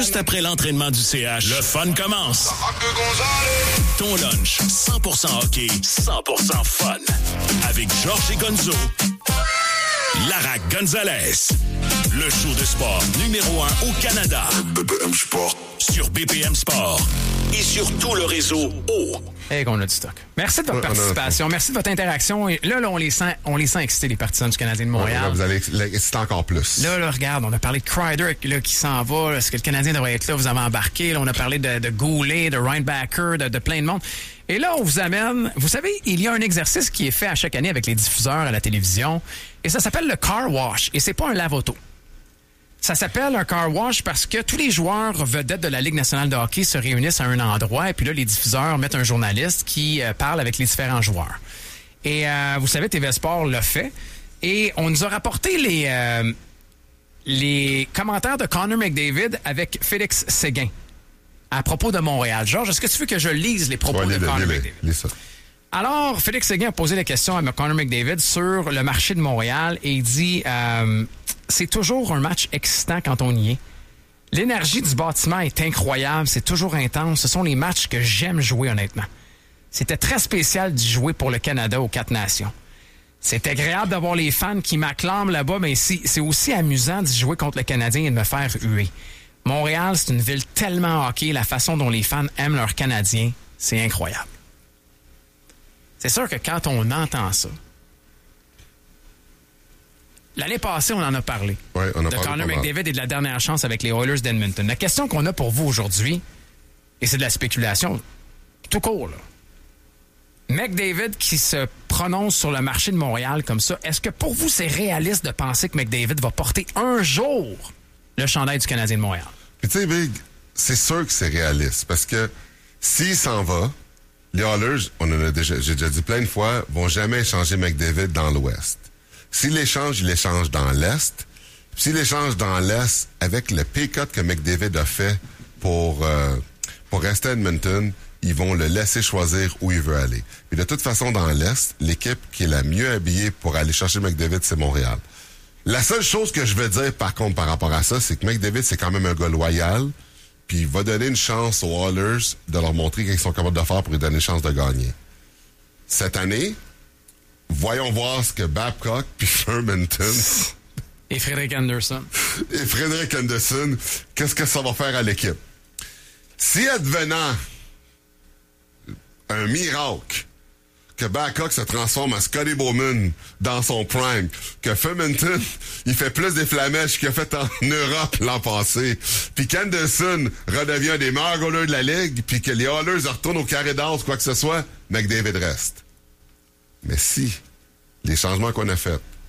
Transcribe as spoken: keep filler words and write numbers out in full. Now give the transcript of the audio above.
Juste après l'entraînement du C H, le fun commence. Ton lunch, cent pour cent hockey, cent pour cent fun. Avec Georges et Gonzo. Lara Gonzalez. Le show de sport numéro un au Canada. B P M Sport. Sur B P M Sport. Et sur tout le réseau O. Et qu'on a du stock. Merci de votre Ouais, participation. Merci de votre interaction. Et là, là, on les sent, on les sent excités, les partisans du Canadien de Montréal. Ouais, là, vous allez l'exciter encore plus. Là, là, regarde, on a parlé de Kreider là, qui s'en va. Est-ce que le Canadien devrait être là? Vous avez embarqué. Là, on a parlé de, de Goulet, de Reinbacker, de, de plein de monde. Et là, on vous amène... Vous savez, il y a un exercice qui est fait à chaque année avec les diffuseurs à la télévision. Et ça s'appelle le car wash. Et c'est pas un lave-auto. Ça s'appelle un car wash parce que tous les joueurs vedettes de la Ligue nationale de hockey se réunissent à un endroit et puis là, les diffuseurs mettent un journaliste qui euh, parle avec les différents joueurs. Et euh, vous savez, T V Sport l'a fait. Et on nous a rapporté les, euh, les commentaires de Connor McDavid avec Félix Séguin à propos de Montréal. Georges, est-ce que tu veux que je lise les propos ouais, de les, Connor les, McDavid? Les, les ça. Alors, Félix Séguin a posé la question à Connor McDavid sur le marché de Montréal et il dit euh, c'est toujours un match excitant quand on y est. L'énergie du bâtiment est incroyable, c'est toujours intense. Ce sont les matchs que j'aime jouer, honnêtement. C'était très spécial d'y jouer pour le Canada aux Quatre Nations. C'est agréable d'avoir les fans qui m'acclament là-bas, mais c'est, c'est aussi amusant d'y jouer contre le Canadien et de me faire huer. Montréal, c'est une ville tellement hockey, la façon dont les fans aiment leurs Canadiens, c'est incroyable. C'est sûr que quand on entend ça, l'année passée, on en a parlé. Ouais, on a de parlé Connor McDavid et de la dernière chance avec les Oilers d'Edmonton. La question qu'on a pour vous aujourd'hui, et c'est de la spéculation, tout court, là. McDavid qui se prononce sur le marché de Montréal comme ça, est-ce que pour vous, c'est réaliste de penser que McDavid va porter un jour le chandail du Canadien de Montréal? Puis tu sais, Big, c'est sûr que c'est réaliste parce que s'il s'en va, les Oilers, on en a déjà, j'ai déjà dit plein de fois, vont jamais échanger McDavid dans l'Ouest. S'ils l'échangent, ils l'échangent dans l'Est. S'ils l'échangent dans l'Est, avec le pay cut que McDavid a fait pour, euh, pour rester à Edmonton, ils vont le laisser choisir où il veut aller. Puis de toute façon, dans l'Est, l'équipe qui est la mieux habillée pour aller chercher McDavid, c'est Montréal. La seule chose que je veux dire, par contre, par rapport à ça, c'est que McDavid, c'est quand même un gars loyal, puis il va donner une chance aux Oilers de leur montrer qu'ils sont capables de faire pour lui donner une chance de gagner. Cette année, voyons voir ce que Babcock puis Fermenton et Frédéric Anderson et Frédéric Anderson, qu'est-ce que ça va faire à l'équipe? Si advenant un miracle que Babcock se transforme en Scotty Bowman dans son prime, que Fermenton, il fait plus des flamèches qu'il a fait en Europe l'an passé, puis qu'Anderson redevient un des meilleurs goalers de la Ligue, puis que les Oilers retournent au carré d'as, quoi que ce soit, McDavid reste. Mais si les changements qu'on a faits,